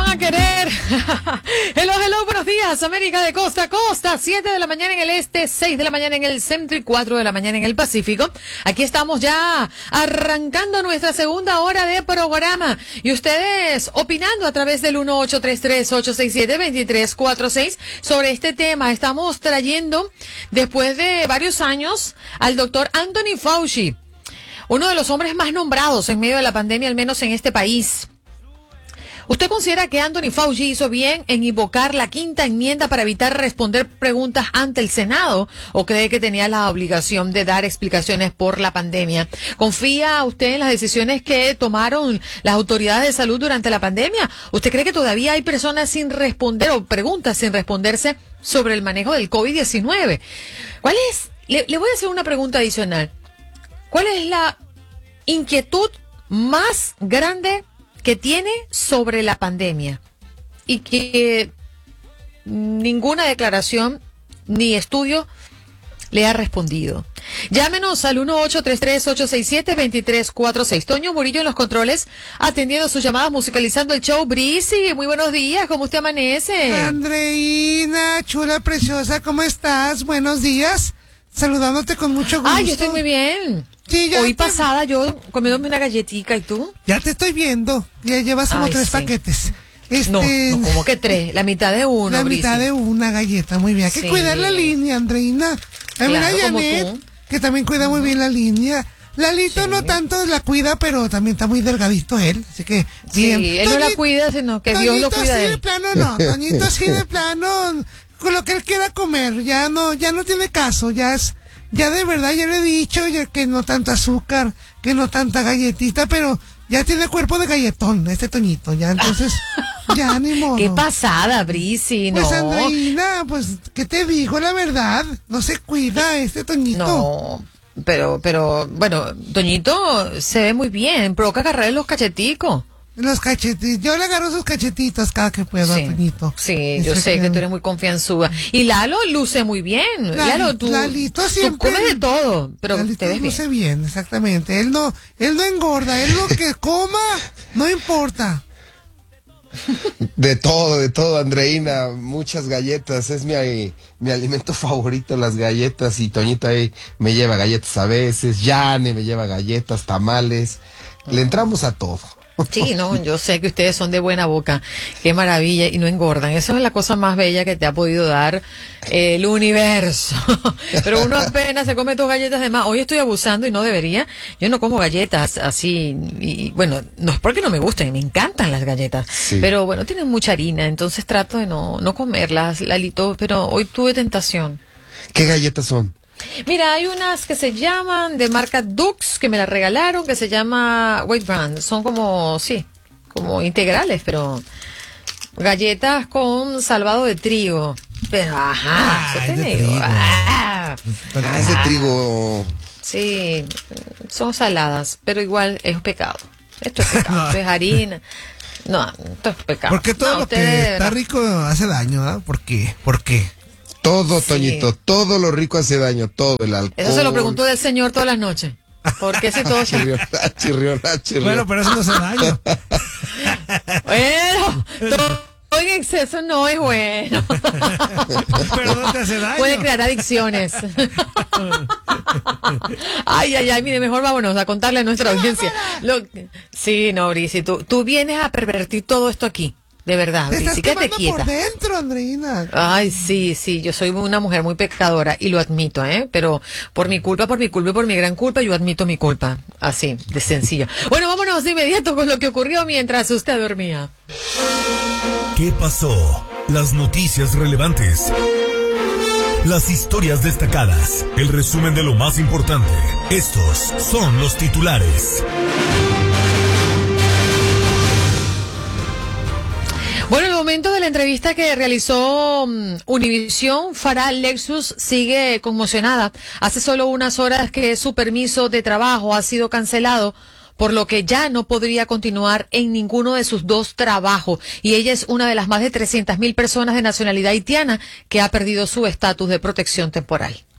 van a querer? Hello, buenos días, América de costa a costa. 7 de la mañana en el este, 6 de la mañana en el centro y 4 de la mañana en el Pacífico. Aquí estamos ya arrancando nuestra segunda hora de programa. Y ustedes opinando a través del 1-833-867-2346 sobre este tema. Estamos trayendo, después de varios años, al doctor Anthony Fauci, uno de los hombres más nombrados en medio de la pandemia, al menos en este país. ¿Usted considera que Anthony Fauci hizo bien en invocar la quinta enmienda para evitar responder preguntas ante el Senado? ¿O cree que tenía la obligación de dar explicaciones por la pandemia? ¿Confía usted en las decisiones que tomaron las autoridades de salud durante la pandemia? ¿Usted cree que todavía hay personas sin responder o preguntas sin responderse sobre el manejo del COVID-19? ¿Cuál es? Le voy a hacer una pregunta adicional. ¿Cuál es la inquietud más grande que tiene sobre la pandemia y que ninguna declaración ni estudio le ha respondido? Llámenos al 1-833-867-2346. Toño Murillo en los controles, atendiendo sus llamadas, musicalizando el show. Brisi, muy buenos días, ¿cómo usted amanece? Andreina, chula, preciosa, ¿cómo estás? Buenos días, saludándote con mucho gusto. Ay, yo estoy muy bien. Sí, Hoy pasada yo comiéndome una galletica, ¿y tú? Ya te estoy viendo, ya llevas como 3 sí. paquetes. No, como que 3, la mitad de uno, La Brisi. mitad de una galleta, muy bien. Hay que Sí. cuidar la línea, Andreina. También Claro, hay como Janet, tú. que también cuida muy bien la línea. Lalito Sí. no tanto la cuida, pero también está muy delgadito él, así que bien. Sí, él no la cuida, sino que Dios lo cuida sí de de él. plano no, Toñito sí de plano, con lo que él quiera comer, ya no tiene caso, ya de verdad ya le he dicho ya que no tanta azúcar, que no tanta galletita, pero ya tiene cuerpo de galletón, este Toñito, ya entonces, ya ni modo. Qué pasada, Brisi, no. Pues Andreina, pues, ¿qué te digo? La verdad, no se cuida este Toñito. No, pero, bueno, Toñito se ve muy bien, provoca agarrarle los cacheticos. Los cachetitos, yo le agarro sus cachetitos cada que puedo a Toñito. Sí, yo sé que tú eres muy confianzuda. Y Lalo luce muy bien. Lalo, Lalito siempre. tú comes de todo, pero Lalito te ves bien. luce bien, exactamente. Él no engorda, él lo que coma, no importa. De todo, Andreina, muchas galletas, es mi alimento favorito, las galletas, y Toñito ahí me lleva galletas a veces, Yane me lleva galletas, tamales, le entramos a todo. Sí, no, yo sé que ustedes son de buena boca, qué maravilla, y no engordan. Eso es la cosa más bella que te ha podido dar el universo. Pero uno apenas se come 2 galletas de más. Hoy estoy abusando y no debería. Yo no como galletas así, y bueno, no es porque no me gusten, me encantan las galletas. Sí. Pero bueno, tienen mucha harina, entonces trato de no comerlas, Lalito, pero hoy tuve tentación. ¿Qué galletas son? Mira, hay unas que se llaman de marca Dux, que me las regalaron, que se llama White Brand. Son como integrales, pero galletas con salvado de trigo. Pero, ajá, Ay, eso te de digo. trigo. Es de trigo. Sí, son saladas, pero igual es pecado. Esto es pecado, esto es harina. No, esto es pecado. Porque todo No, lo ustedes, que está rico hace daño, ¿ah? ¿Por qué? Todo, Sí. Toñito, todo lo rico hace daño, todo el alcohol. eso se lo preguntó del Señor todas las noches. ¿Por qué si todo se... Chirrión. Bueno, pero eso no hace daño. Bueno, todo en exceso no es bueno. Pero no te hace daño. Puede crear adicciones. Ay, mire, mejor vámonos a contarle a nuestra audiencia. Sí, no, Brisi, tú vienes a pervertir todo esto aquí. De verdad, Te estás Brisi, quédate quemando quieta. por dentro, Andreina. Ay, sí, yo soy una mujer muy pecadora y lo admito, pero por mi culpa y por mi gran culpa, yo admito mi culpa. Así, de sencillo. Bueno, vámonos de inmediato con lo que ocurrió mientras usted dormía. ¿Qué pasó? Las noticias relevantes. Las historias destacadas. El resumen de lo más importante. Estos son los titulares. Bueno, en el momento de la entrevista que realizó Univisión, Farah Lexus sigue conmocionada. Hace solo unas horas que su permiso de trabajo ha sido cancelado, por lo que ya no podría continuar en ninguno de sus 2 trabajos. Y ella es una de las más de 300,000 personas de nacionalidad haitiana que ha perdido su estatus de protección temporal.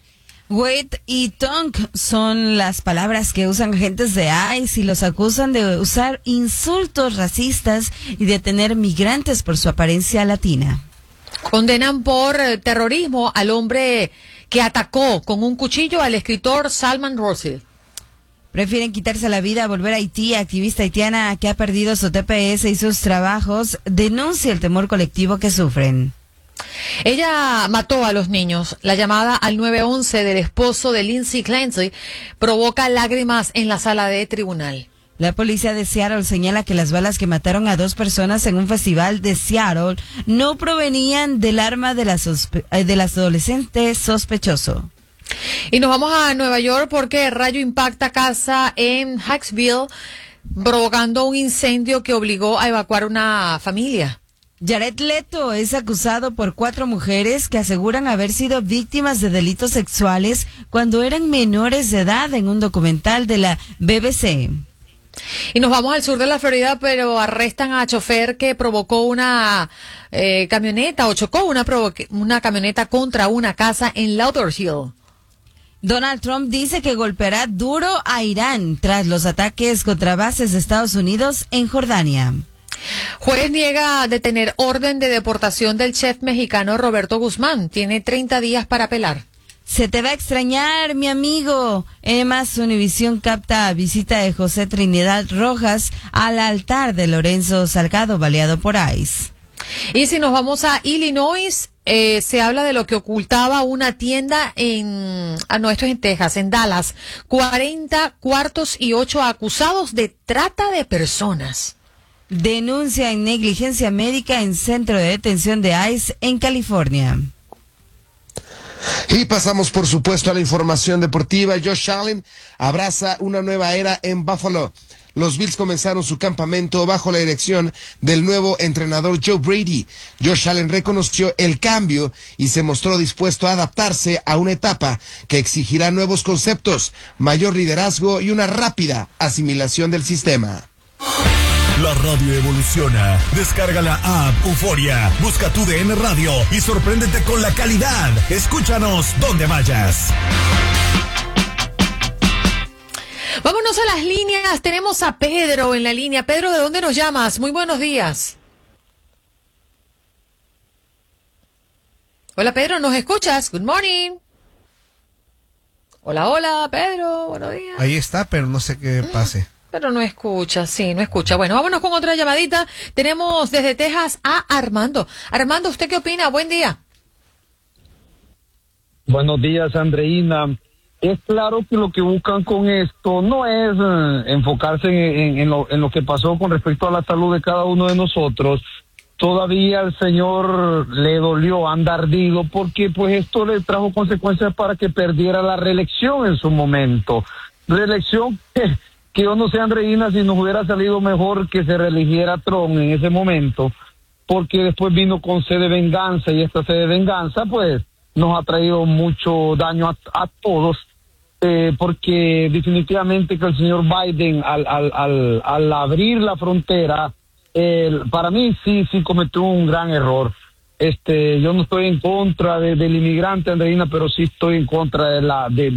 Wait y tonk son las palabras que usan agentes de ICE y los acusan de usar insultos racistas y de tener migrantes por su apariencia latina. Condenan por terrorismo al hombre que atacó con un cuchillo al escritor Salman Rushdie. Prefieren quitarse la vida a volver a Haití. Activista haitiana que ha perdido su TPS y sus trabajos denuncia el temor colectivo que sufren. Ella mató a los niños. La llamada al 911 del esposo de Lindsay Clancy provoca lágrimas en la sala de tribunal. La policía de Seattle señala que las balas que mataron a 2 personas en un festival de Seattle no provenían del arma de las adolescentes sospechoso. Y nos vamos a Nueva York porque rayo impacta casa en Hicksville, provocando un incendio que obligó a evacuar una familia. Jared Leto es acusado por 4 mujeres que aseguran haber sido víctimas de delitos sexuales cuando eran menores de edad en un documental de la BBC. Y nos vamos al sur de la Florida, pero arrestan a chofer que provocó una camioneta o chocó una camioneta contra una casa en Lauderhill. Donald Trump dice que golpeará duro a Irán tras los ataques contra bases de Estados Unidos en Jordania. Juez niega detener orden de deportación del chef mexicano Roberto Guzmán. Tiene 30 días para apelar. Se te va a extrañar, mi amigo. Además, Univisión capta visita de José Trinidad Rojas al altar de Lorenzo Salgado, baleado por ICE. Y si nos vamos a Illinois, se habla de lo que ocultaba una tienda esto es en Texas, en Dallas. 40 cuartos y 8 acusados de trata de personas. Denuncia en negligencia médica en centro de detención de ICE en California. Y pasamos, por supuesto, a la información deportiva. Josh Allen abraza una nueva era en Buffalo. Los Bills comenzaron su campamento bajo la dirección del nuevo entrenador Joe Brady. Josh Allen reconoció el cambio y se mostró dispuesto a adaptarse a una etapa que exigirá nuevos conceptos, mayor liderazgo y una rápida asimilación del sistema. La radio evoluciona. Descarga la app Euforia. Busca tu DN Radio y sorpréndete con la calidad. Escúchanos donde vayas. Vámonos a las líneas. Tenemos a Pedro en la línea. Pedro, ¿de dónde nos llamas? Muy buenos días. Hola, Pedro, ¿nos escuchas? Good morning. Hola, hola, Pedro, buenos días. Ahí está, pero no sé qué pase. Pero no escucha, sí, no escucha. Bueno, vámonos con otra llamadita. Tenemos desde Texas a Armando. Armando, ¿usted qué opina? Buen día. Buenos días, Andreina. Es claro que lo que buscan con esto no es enfocarse en lo que pasó con respecto a la salud de cada uno de nosotros. Todavía al señor le dolió, anda ardido, porque pues esto le trajo consecuencias para que perdiera la reelección en su momento. Reelección que yo no sé, Andreina, si nos hubiera salido mejor que se reeligiera Trump en ese momento, porque después vino con sed de venganza, y esta sed de venganza pues nos ha traído mucho daño a todos, porque definitivamente que el señor Biden al abrir la frontera, para mí sí cometió un gran error. Yo no estoy en contra del inmigrante, Andreina, pero sí estoy en contra de